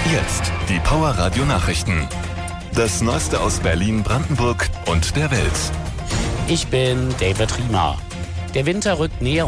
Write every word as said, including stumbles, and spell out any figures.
Jetzt die Power Radio Nachrichten. Das Neueste aus Berlin, Brandenburg und der Welt. Ich bin David Riemer. Der Winter rückt näher.